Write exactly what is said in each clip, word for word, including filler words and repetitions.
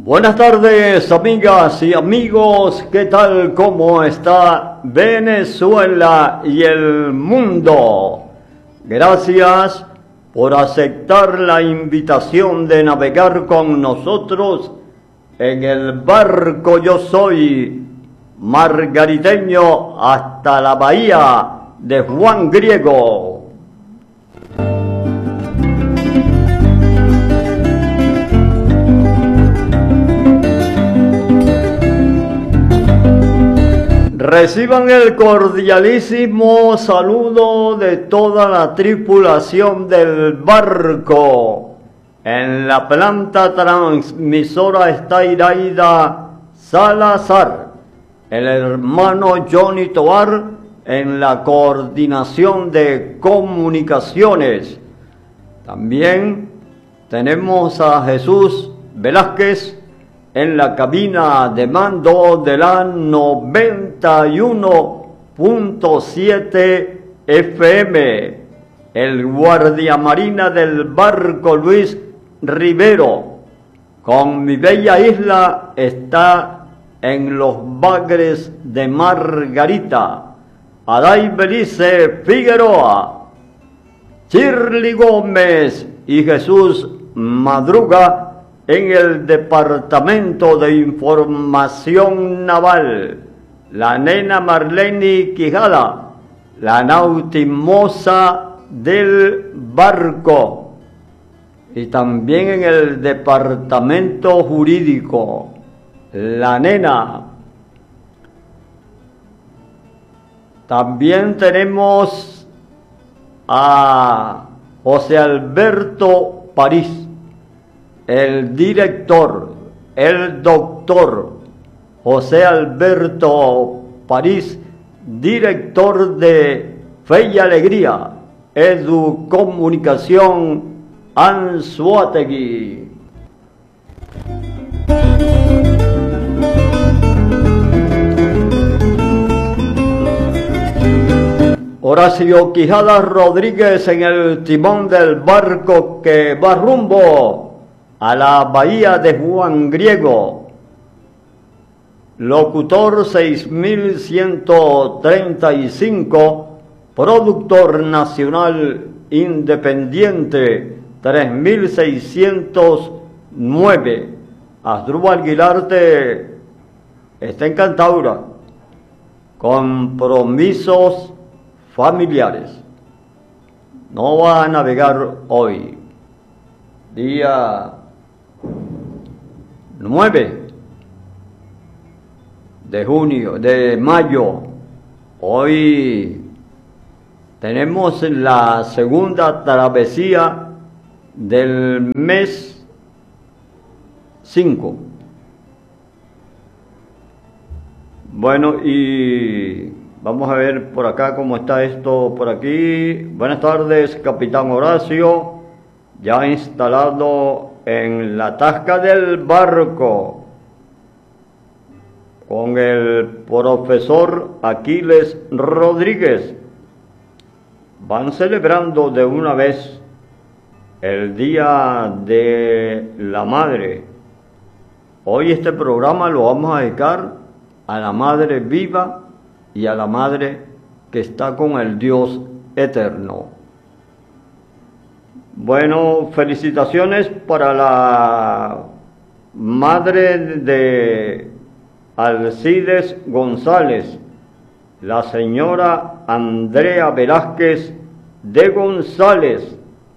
Buenas tardes, amigas y amigos, ¿qué tal? ¿Cómo está Venezuela y el mundo? Gracias por aceptar la invitación de navegar con nosotros en el barco Yo Soy, margariteño hasta la bahía de Juan Griego. Reciban el cordialísimo saludo de toda la tripulación del barco. En la planta transmisora está Iraida Salazar, el hermano Johnny Tovar en la coordinación de comunicaciones. También tenemos a Jesús Velázquez en la cabina de mando de la noventa y uno punto siete F M, el guardiamarina del barco Luis Rivero, con Mi Bella Isla está en los bagres de Margarita, Aday Belice Figueroa, Shirley Gómez y Jesús Madruga en el Departamento de Información Naval, la nena Marlene Quijada, la nautimosa del barco, y también en el Departamento Jurídico, la nena. También tenemos a José Alberto París, el director, el doctor José Alberto París, director de Fe y Alegría, Educomunicación Anzoátegui. Horacio Quijada Rodríguez en el timón del barco que va rumbo a la bahía de Juan Griego. Locutor seis mil ciento treinta y cinco, productor nacional independiente tres mil seiscientos nueve. Asdrúbal Aguilarte está en Cantaura. Compromisos familiares. No va a navegar hoy. Día nueve de junio, de mayo. Hoy tenemos la segunda travesía del mes cinco. Bueno, y vamos a ver por acá cómo está esto por aquí. Buenas tardes, Capitán Horacio, ya instalado en la tasca del barco con el profesor Aquiles Rodríguez. Van celebrando de una vez el Día de la Madre. Hoy este programa lo vamos a dedicar a la Madre viva y a la Madre que está con el Dios eterno. Bueno, felicitaciones para la madre de Alcides González, la señora Andrea Velázquez de González.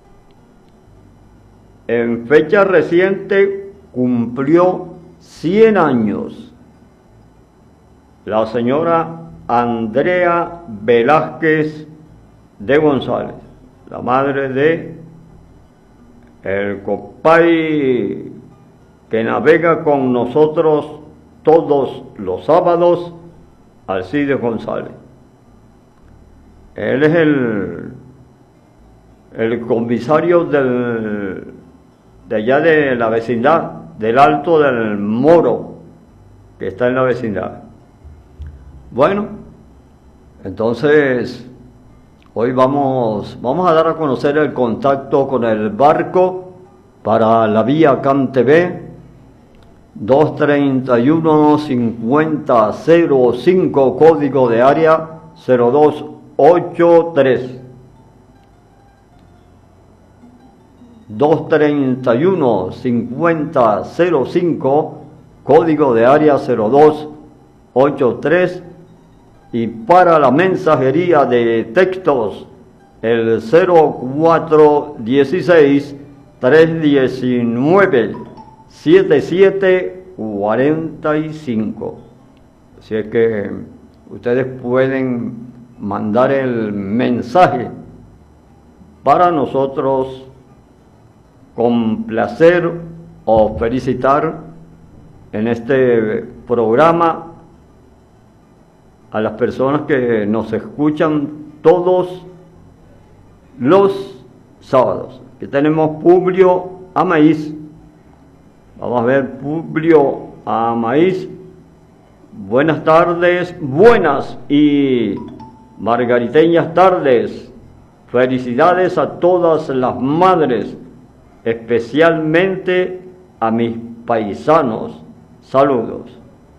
En fecha reciente cumplió cien años. La señora Andrea Velázquez de González, la madre de el compay que navega con nosotros todos los sábados, Alcides González. Él es el, el comisario del, de allá de la vecindad, del Alto del Moro, que está en la vecindad. Bueno, entonces hoy vamos, vamos a dar a conocer el contacto con el barco para la vía C A M T V dos treinta y uno cincuenta cero cinco, código de área cero dos ocho tres. dos treinta y uno cincuenta cero cinco, código de área cero dos ocho tres. Y para la mensajería de textos, el cero cuatro dieciséis tres diecinueve setenta y siete cuarenta y cinco. Así es que ustedes pueden mandar el mensaje para nosotros complacer o felicitar en este programa a las personas que nos escuchan todos los sábados. Aquí tenemos Publio Amaíz. Vamos a ver Publio Amaíz. Buenas tardes, buenas y margariteñas tardes. Felicidades a todas las madres, especialmente a mis paisanos. Saludos.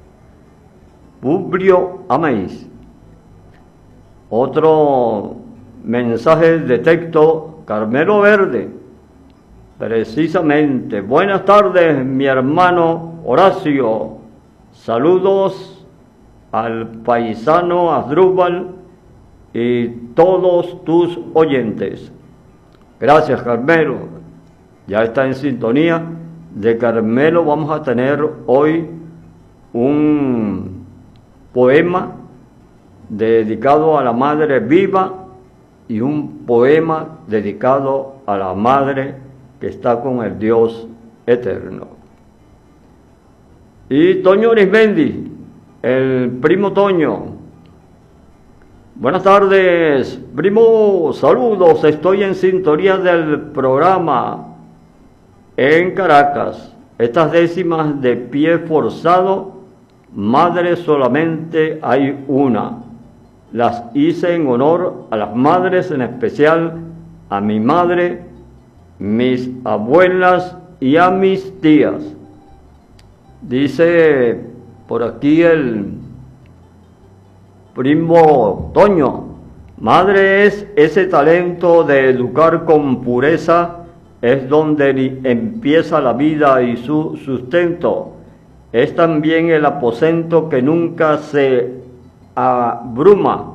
Publio Amaíz. Otro mensaje de texto, Carmelo Verde. Precisamente, buenas tardes, mi hermano Horacio. Saludos al paisano Asdrúbal y todos tus oyentes. Gracias, Carmelo. Ya está en sintonía. De Carmelo vamos a tener hoy un poema dedicado a la Madre Viva y un poema dedicado a la Madre que está con el Dios eterno. Y Toño Arismendi, el primo Toño. Buenas tardes, primo, saludos, estoy en sintonía del programa en Caracas. Estas décimas de pie forzado, madre solamente hay una. Las hice en honor a las madres, en especial a mi madre, mis abuelas y a mis tías. Dice por aquí el primo Toño, madre es ese talento de educar con pureza, es donde empieza la vida y su sustento. Es también el aposento que nunca se abruma.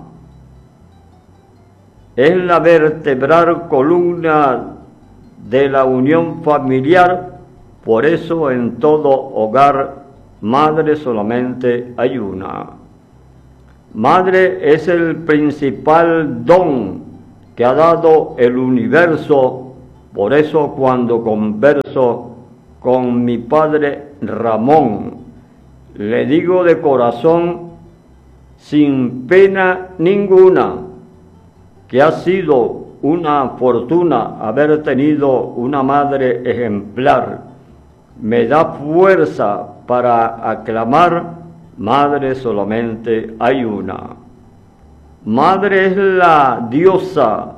Es la vertebral columna de la unión familiar. Por eso en todo hogar, madre solamente hay una. Madre es el principal don que ha dado el universo. Por eso cuando converso con mi padre Ramón, le digo de corazón, sin pena ninguna, que ha sido una fortuna haber tenido una madre ejemplar. Me da fuerza para aclamar, madre solamente hay una. Madre es la diosa,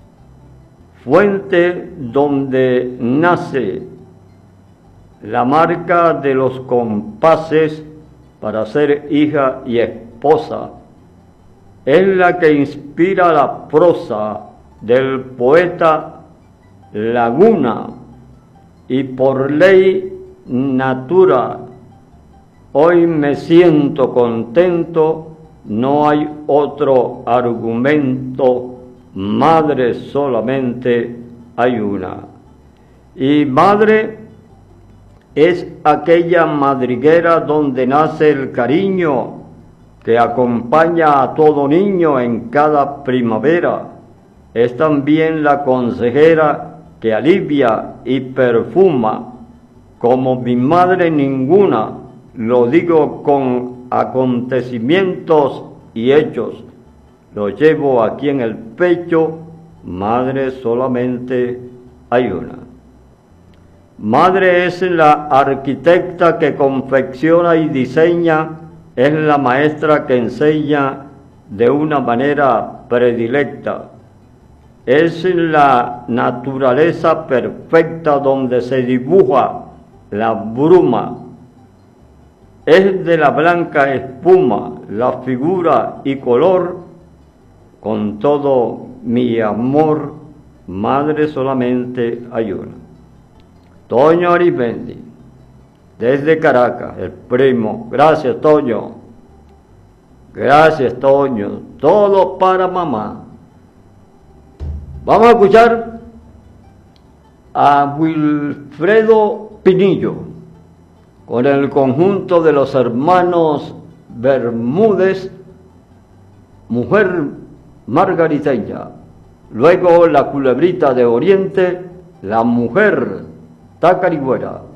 fuente donde nace la marca de los compases para ser hija y esposa. Es la que inspira la prosa del poeta Laguna y por ley natura. Hoy me siento contento, no hay otro argumento, madre solamente hay una. Y madre es aquella madriguera donde nace el cariño que acompaña a todo niño en cada primavera. Es también la consejera que alivia y perfuma. Como mi madre ninguna, lo digo con acontecimientos y hechos. Lo llevo aquí en el pecho, madre solamente hay una. Madre es la arquitecta que confecciona y diseña, es la maestra que enseña de una manera predilecta. Es la naturaleza perfecta donde se dibuja la bruma es de la blanca espuma la figura y color, con todo mi amor, madre solamente hay una. Toño Arismendi, desde Caracas, el primo. Gracias, Toño. Gracias, Toño. Todo para mamá. Vamos a escuchar a Wilfredo Pinillo con el conjunto de los hermanos Bermúdez, Mujer Margariteña. Luego la Culebrita de Oriente, La Mujer Tacarigüera.